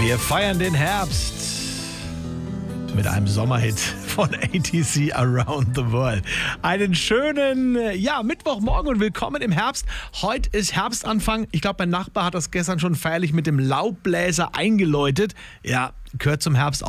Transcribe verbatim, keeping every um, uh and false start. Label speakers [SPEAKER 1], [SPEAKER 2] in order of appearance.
[SPEAKER 1] Wir feiern den Herbst mit einem Sommerhit von A T C Around the World. Einen schönen ja, Mittwochmorgen und willkommen im Herbst. Heute ist Herbstanfang. Ich glaube, mein Nachbar hat das gestern schon feierlich mit dem Laubbläser eingeläutet. Ja, gehört zum Herbst